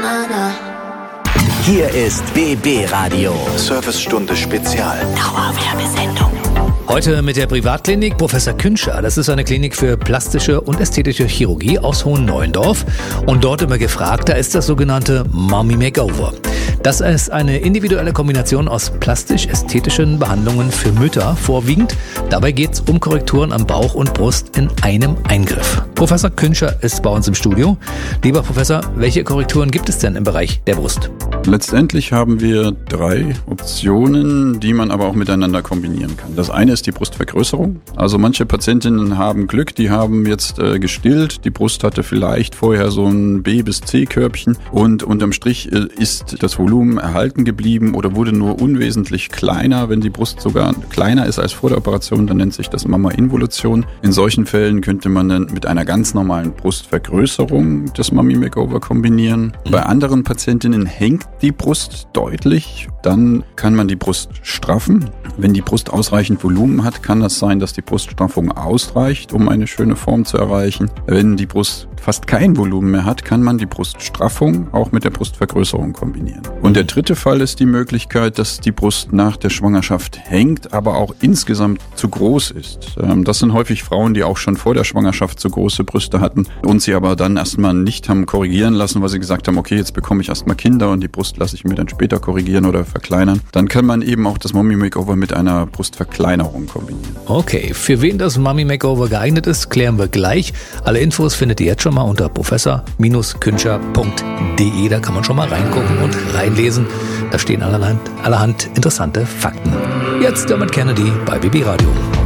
Hier ist BB Radio. Servicestunde Spezial. Dauerwerbesendung. Heute mit der Privatklinik Professor Künscher. Das ist eine Klinik für plastische und ästhetische Chirurgie aus Hohenneuendorf. Und dort immer gefragt, da ist das sogenannte Mommy Makeover. Das ist eine individuelle Kombination aus plastisch-ästhetischen Behandlungen für Mütter vorwiegend. Dabei geht es um Korrekturen am Bauch und Brust in einem Eingriff. Professor Künscher ist bei uns im Studio. Lieber Professor, welche Korrekturen gibt es denn im Bereich der Brust? Letztendlich haben wir 3 Optionen, die man aber auch miteinander kombinieren kann. Das eine ist die Brustvergrößerung. Also manche Patientinnen haben Glück, die haben jetzt gestillt. Die Brust hatte vielleicht vorher so ein B- bis C-Körbchen und unterm Strich ist das Volumen erhalten geblieben oder wurde nur unwesentlich kleiner. Wenn die Brust sogar kleiner ist als vor der Operation, dann nennt sich das Mama-Involution. In solchen Fällen könnte man dann mit einer ganz normalen Brustvergrößerung das Mommy Makeover kombinieren. Bei anderen Patientinnen hängt die Brust deutlich, dann kann man die Brust straffen. Wenn die Brust ausreichend Volumen hat, kann das sein, dass die Bruststraffung ausreicht, um eine schöne Form zu erreichen. Wenn die Brust fast kein Volumen mehr hat, kann man die Bruststraffung auch mit der Brustvergrößerung kombinieren. Und der dritte Fall ist die Möglichkeit, dass die Brust nach der Schwangerschaft hängt, aber auch insgesamt zu groß ist. Das sind häufig Frauen, die auch schon vor der Schwangerschaft zu große Brüste hatten und sie aber dann erstmal nicht haben korrigieren lassen, weil sie gesagt haben, okay, jetzt bekomme ich erstmal Kinder und die Brust lasse ich mir dann später korrigieren oder verkleinern. Dann kann man eben auch das Mommy Makeover mit einer Brustverkleinerung kombinieren. Okay, für wen das Mommy Makeover geeignet ist, klären wir gleich. Alle Infos findet ihr jetzt schon mal unter professor-künscher.de. Da kann man schon mal reingucken und reinlesen. Da stehen allerhand interessante Fakten. Jetzt Dermot Kennedy bei BB Radio.